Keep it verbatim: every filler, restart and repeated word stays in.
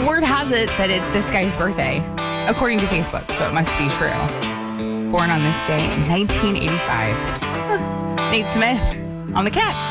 word has it that it's this guy's birthday, according to Facebook, so it must be true. Born on this day in nineteen eighty-five. Nate Smith on the Cat.